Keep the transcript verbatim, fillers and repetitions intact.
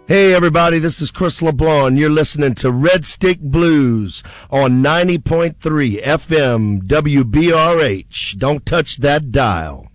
Hey everybody, this is Chris LeBlanc, and you're listening to Red Stick Blues on ninety point three F M W B R H. Don't touch that dial.